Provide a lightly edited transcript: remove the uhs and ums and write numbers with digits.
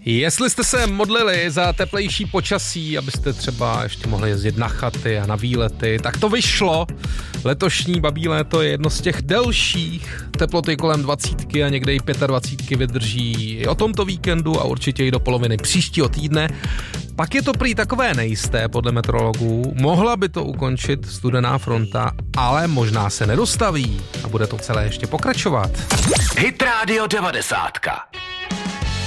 Jestli jste se modlili za teplejší počasí, abyste třeba ještě mohli jezdit na chaty a na výlety, tak to vyšlo. Letošní babí léto je jedno z těch delších. Teploty kolem 20 a někde i 25 vydrží i o tomto víkendu a určitě i do poloviny příštího týdne. Pak je to prý takové nejisté podle meteorologů. Mohla by to ukončit studená fronta, ale možná se nedostaví a bude to celé ještě pokračovat. Hit Radio 90.